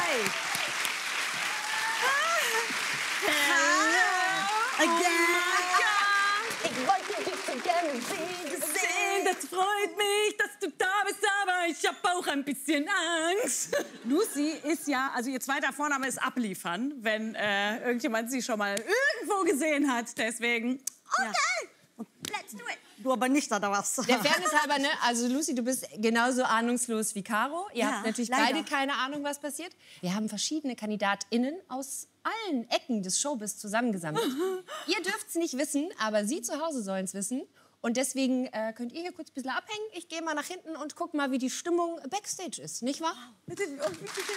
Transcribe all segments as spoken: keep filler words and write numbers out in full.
Hi. Ich wollte dich so gerne sehen, sehen. Das freut mich, dass du da bist, aber ich hab auch ein bisschen Angst. Lucy ist ja, also ihr zweiter Vorname ist abliefern, wenn äh, irgendjemand sie schon mal irgendwo gesehen hat. Deswegen, okay, ja. Let's do it. Du aber nicht, oder was? Der Fairness halber, ne? Also Lucy, du bist genauso ahnungslos wie Caro. Ihr Ja, habt natürlich leider. beide keine Ahnung, was passiert. Wir haben verschiedene KandidatInnen aus allen Ecken des Showbiz zusammengesammelt. Ihr dürft es nicht wissen, aber sie zu Hause sollen es wissen. Und deswegen äh, könnt ihr hier kurz ein bisschen abhängen. Ich gehe mal nach hinten und guck mal, wie die Stimmung Backstage ist, nicht wahr? Bitte, oh, bitte, bitte.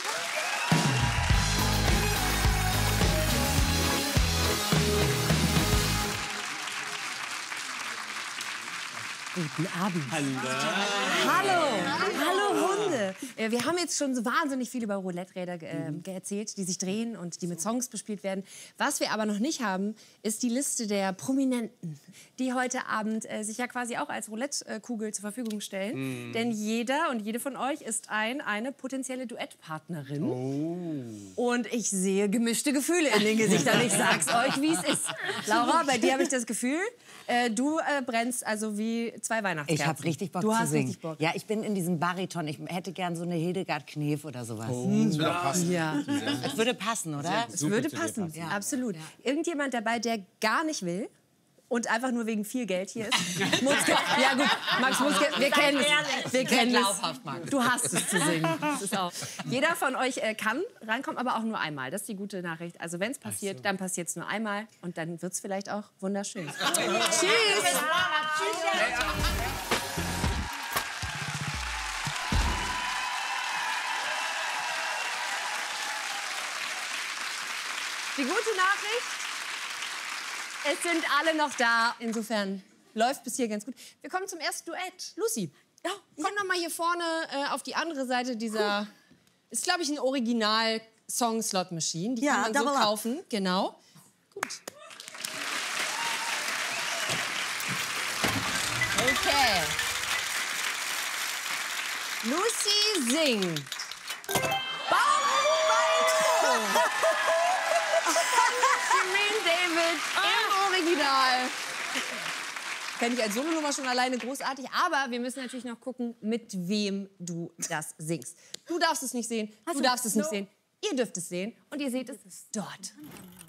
Guten Abend. Hallo, hallo Hunde. Äh, Wir haben jetzt schon so wahnsinnig viel über Roulette-Räder äh, erzählt, die sich drehen und die mit Songs bespielt werden. Was wir aber noch nicht haben, ist die Liste der Prominenten, die heute Abend äh, sich ja quasi auch als Roulette-Kugel zur Verfügung stellen. Denn jeder und jede von euch ist ein, eine potenzielle Duettpartnerin. Und ich sehe gemischte Gefühle in den Gesichtern. Ich sag's euch, wie es ist. Laura, bei dir habe ich das Gefühl, äh, du äh, brennst also wie zwei Weihnachtskerzen. Ich habe richtig Bock du zu hast singen. Richtig Bock. Ja, ich bin in diesem Bariton. Ich hätte gern so eine Hildegard Knef oder sowas. Das würde auch passen. Ja. Das würde passen, oder? Es würde passen, Ja. absolut. Irgendjemand dabei, der gar nicht will und einfach nur wegen viel Geld hier ist? Mutzke. Ja gut, Max Mutzke, wir kennen es. Wir kennen es. Du hast es zu singen. Das ist auch. Jeder von euch äh, kann reinkommen, aber auch nur einmal. Das ist die gute Nachricht. Also wenn es passiert, dann passiert es nur einmal und dann wird es vielleicht auch wunderschön. Tschüss. Die gute Nachricht, es sind alle noch da. Insofern läuft bis hier ganz gut. Wir kommen zum ersten Duett. Lucy, ja, komm noch mal hier vorne äh, auf die andere Seite dieser... Ist, glaube ich, ein Original-Song-Slot-Machine. Die Ja, kann man so Double Up. kaufen. Genau. Gut. Okay. Lucy singt. Jermaine David im Original. Fände ich als Solonummer schon alleine großartig. Aber wir müssen natürlich noch gucken, mit wem du das singst. Du darfst es nicht sehen, du darfst es nicht sehen. Ihr dürft es sehen und ihr seht es dort.